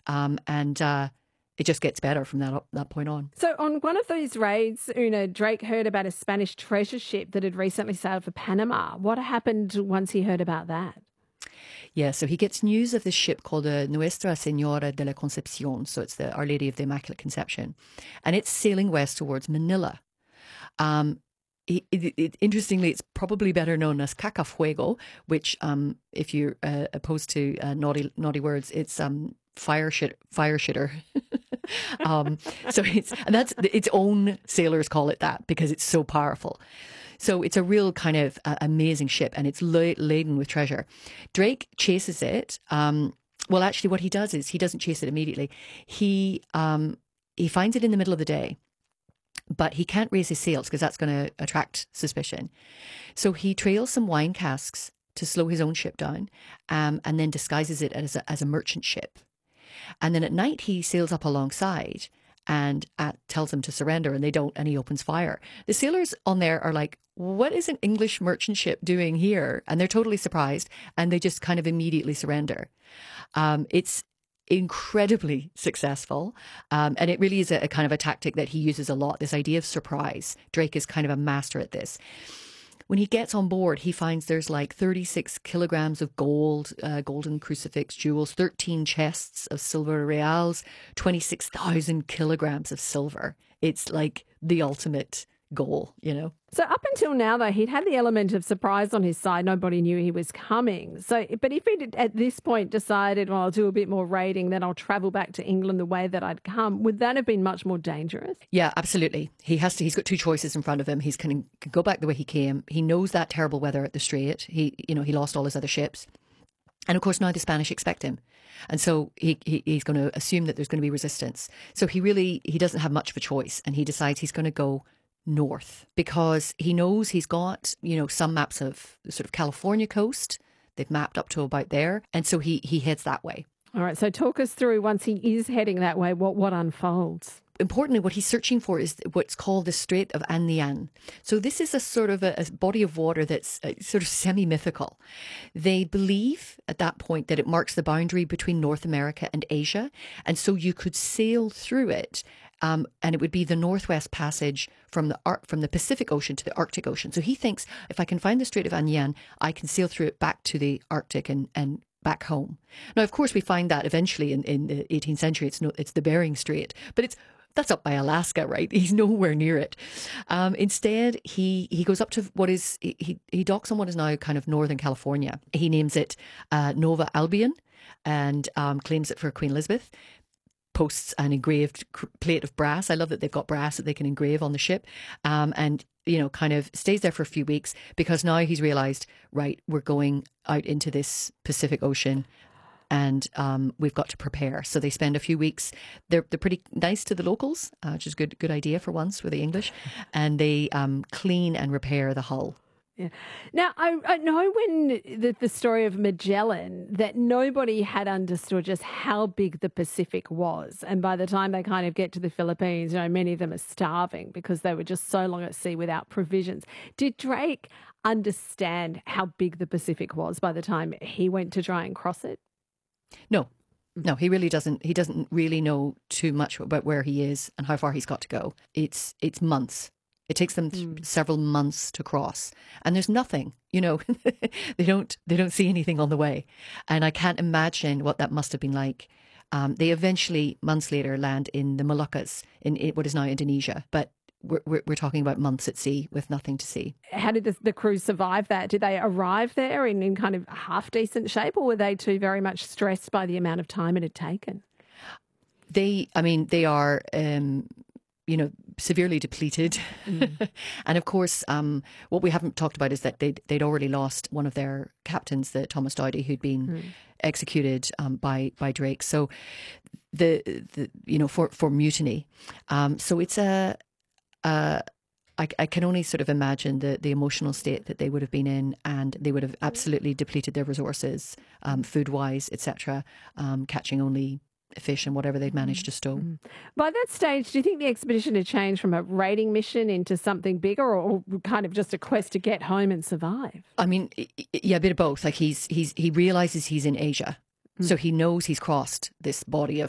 And it just gets better from that point on. So on one of these raids, Una, Drake heard about a Spanish treasure ship that had recently sailed for Panama. What happened once he heard about that? Yeah, so he gets news of this ship called Nuestra Señora de la Concepción. So it's the Our Lady of the Immaculate Conception. And it's sailing west towards Manila. Interestingly, it's probably better known as Cacafuego, which, if you're opposed to naughty words, it's fire shitter. So that's its own sailors call it that because it's so powerful. So it's a real kind of amazing ship, and it's laden with treasure. Drake chases it. Well, actually, what he does is he doesn't chase it immediately. He finds it in the middle of the day, but he can't raise his sails because that's going to attract suspicion. So he trails some wine casks to slow his own ship down, and then disguises it as a merchant ship. And then at night he sails up alongside and tells them to surrender, and they don't, and he opens fire. The sailors on there are like, what is an English merchant ship doing here? And they're totally surprised, and they just kind of immediately surrender. It's incredibly successful, and it really is a kind of a tactic that he uses a lot, this idea of surprise. Drake is kind of a master at this. When he gets on board, he finds there's like 36 kilograms of gold, golden crucifix jewels, 13 chests of silver reals, 26,000 kilograms of silver. It's like the ultimate goal, you know? So up until now, though, he'd had the element of surprise on his side. Nobody knew he was coming. So, but if he'd at this point decided, well, I'll do a bit more raiding, then I'll travel back to England the way that I'd come, would that have been much more dangerous? Yeah, absolutely. He's got two choices in front of him. He's can go back the way he came. He knows that terrible weather at the Strait. He lost all his other ships. And of course, now the Spanish expect him. And so he's going to assume that there's going to be resistance. So he doesn't have much of a choice. And he decides he's going to go north because he knows he's got, some maps of the sort of California coast. They've mapped up to about there. And so he heads that way. All right. So talk us through, once he is heading that way, what unfolds? Importantly, what he's searching for is what's called the Strait of Anian. So this is a sort of a body of water that's sort of semi-mythical. They believe at that point that it marks the boundary between North America and Asia. And so you could sail through it, and it would be the Northwest Passage from the Pacific Ocean to the Arctic Ocean. So he thinks, if I can find the Strait of Anian, I can sail through it back to the Arctic and back home. Now, of course, we find that eventually in the 18th century, it's the Bering Strait, but that's up by Alaska, right? He's nowhere near it. Instead, he goes up to he docks on what is now kind of Northern California. He names it Nova Albion and claims it for Queen Elizabeth. Posts an engraved plate of brass. I love that they've got brass that they can engrave on the ship. And kind of stays there for a few weeks because now he's realised, right, we're going out into this Pacific Ocean. And we've got to prepare. So they spend a few weeks. They're pretty nice to the locals, which is good idea for once with the English. And they clean and repair the hull. Yeah. Now, I know when the story of Magellan, that nobody had understood just how big the Pacific was. And by the time they kind of get to the Philippines, many of them are starving because they were just so long at sea without provisions. Did Drake understand how big the Pacific was by the time he went to try and cross it? No, he really doesn't. He doesn't really know too much about where he is and how far he's got to go. It's months. It takes them several months to cross, and there's nothing. They don't see anything on the way, and I can't imagine what that must have been like. They eventually, months later, land in the Moluccas in what is now Indonesia, but we're talking about months at sea with nothing to see. How did the crew survive that? Did they arrive there in kind of half decent shape, or were they too very much stressed by the amount of time it had taken? They are, severely depleted. And of course, what we haven't talked about is that they'd already lost one of their captains, the Thomas Doughty, who'd been executed by Drake. So for mutiny. So it's I can only sort of imagine the emotional state that they would have been in, and they would have absolutely depleted their resources, food-wise, etc., catching only fish and whatever they'd managed to stow. By that stage, do you think the expedition had changed from a raiding mission into something bigger, or kind of just a quest to get home and survive? I mean, yeah, a bit of both. Like he realises he's in Asia. So he knows he's crossed this body of